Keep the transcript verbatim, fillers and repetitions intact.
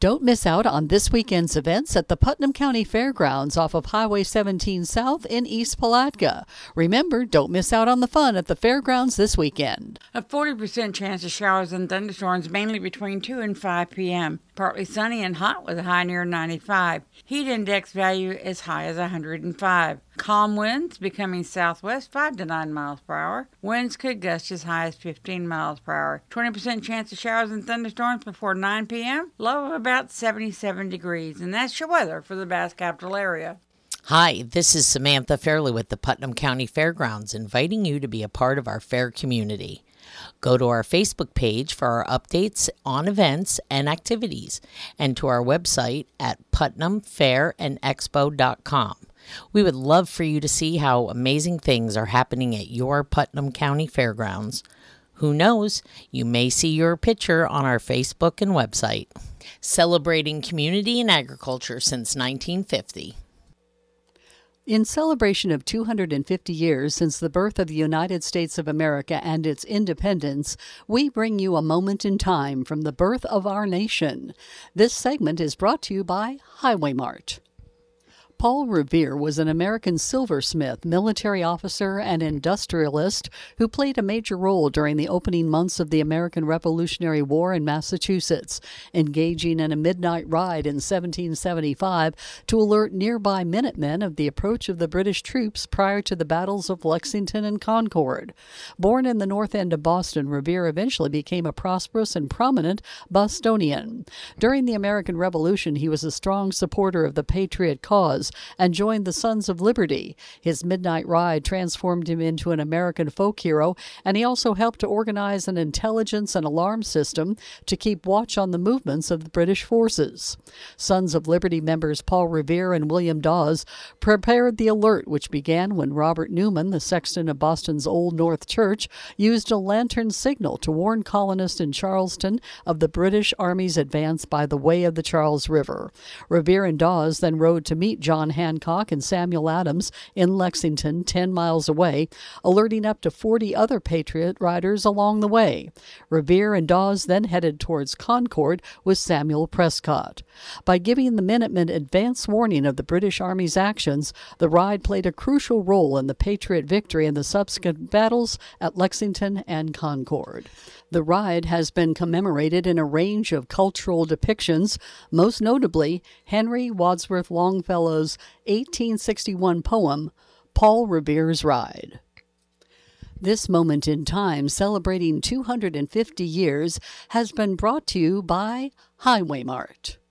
Don't miss out on this weekend's events at the Putnam County Fairgrounds off of Highway seventeen South in East Palatka. Remember, don't miss out on the fun at the fairgrounds this weekend. A forty percent chance of showers and thunderstorms mainly between two and five p.m. Partly sunny and hot with a high near ninety-five. Heat index value as high as one hundred five. Calm winds becoming southwest five to nine miles per hour. Winds could gust as high as fifteen miles per hour. twenty percent chance of showers and thunderstorms before nine p.m. Low of about seventy-seven degrees. And that's your weather for the Bass Capital area. Hi, this is Samantha Fairley with the Putnam County Fairgrounds, inviting you to be a part of our fair community. Go to our Facebook page for our updates on events and activities, and to our website at putnam fair and expo dot com. We would love for you to see how amazing things are happening at your Putnam County Fairgrounds. Who knows, you may see your picture on our Facebook and website. Celebrating community and agriculture since nineteen fifty. In celebration of two hundred fifty years since the birth of the United States of America and its independence, we bring you a moment in time from the birth of our nation. This segment is brought to you by Highway Mart. Paul Revere was an American silversmith, military officer, and industrialist who played a major role during the opening months of the American Revolutionary War in Massachusetts, engaging in a midnight ride in seventeen seventy-five to alert nearby Minutemen of the approach of the British troops prior to the battles of Lexington and Concord. Born in the North End of Boston, Revere eventually became a prosperous and prominent Bostonian. During the American Revolution, he was a strong supporter of the Patriot cause and joined the Sons of Liberty. His midnight ride transformed him into an American folk hero, and he also helped to organize an intelligence and alarm system to keep watch on the movements of the British forces. Sons of Liberty members Paul Revere and William Dawes prepared the alert, which began when Robert Newman, the sexton of Boston's Old North Church, used a lantern signal to warn colonists in Charleston of the British Army's advance by the way of the Charles River. Revere and Dawes then rode to meet John Hancock and Samuel Adams in Lexington, ten miles away, alerting up to forty other Patriot riders along the way. Revere and Dawes then headed towards Concord with Samuel Prescott. By giving the Minutemen advance warning of the British Army's actions, the ride played a crucial role in the Patriot victory in the subsequent battles at Lexington and Concord. The ride has been commemorated in a range of cultural depictions, most notably Henry Wadsworth Longfellow's eighteen sixty-one poem, Paul Revere's Ride. This moment in time, celebrating two hundred fifty years, has been brought to you by Highway Mart.